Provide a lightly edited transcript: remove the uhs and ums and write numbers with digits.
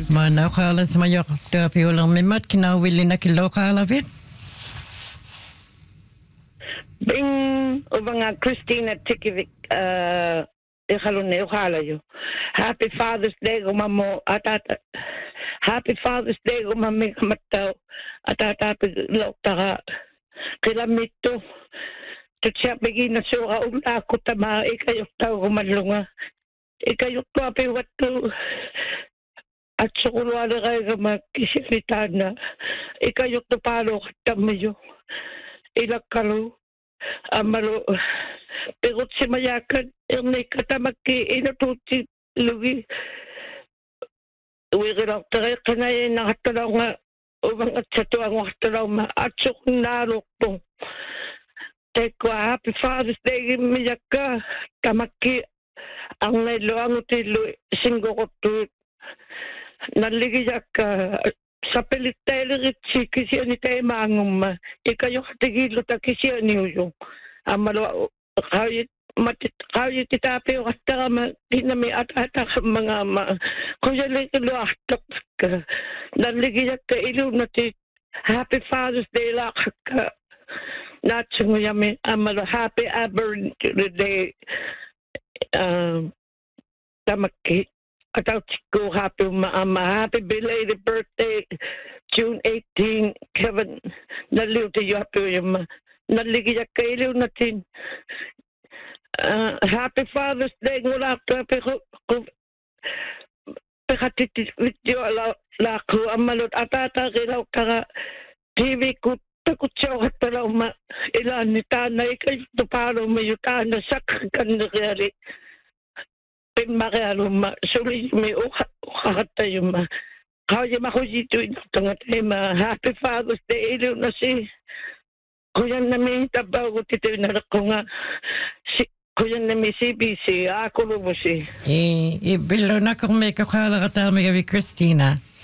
Mana ukala sa mayok piulang mimat kinawili na kilo kalawit. Bing ubanga Christina Tikivik ikalune ukala yo. Happy Father's Day gumamo atata. Happy Father's Day gumami kamataw atata piglautaka kilamito. Tutsa begin na suka ko tama ikayok tao gumalunga. Ikayok ko api watu. At sa kulwala kayo magkisilitan na ikayok na palo katamayo ilakalo amalo pegot si mayakan yung nakatamaki inatuti lugi uwikirok tayo kanay nakatalaw nga umang at sa tuwang wakatalaw ma at sa kung narok po teko Happy Father's Day miyaka kamaki ang nailo ang utilo singgo ko to naligyak sa pelitele ritsi kasi ni tayo mangum ikayo katigilo ta kasi ni uyo amalo kaya titapi o kasta ka dinami at mga kuya lalo atak ka naligyak ka ilo na ti Happy Father's Day lakak ka natsung yami amalo Happy Day tamaki Ataw chiko happy belated birthday June 18 Kevin naliw tayo happy yung naligiyak kailiw natin Happy Father's Day ngula ko pekatitit video lako amalot atata kilaw ka TV ko takot siya katalaw ma ilan ni tanay kayo tupalo mayutan na sakkan na kayari Pemagalo suli may ukakata yung kaya makujito itong tema Happy Father's Day ilo na si kuya namin tabaw ko tito na ko nga si kuya namin CBC ako lumo si Ibilo na kung may kakala ka tayo Christina